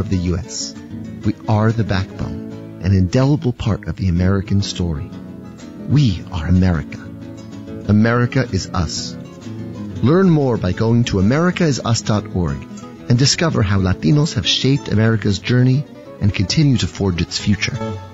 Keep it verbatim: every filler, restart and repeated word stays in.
the U S. We are the backbone, an indelible part of the American story. We are America. America is us. Learn more by going to america is us dot org and discover how Latinos have shaped America's journey and continue to forge its future.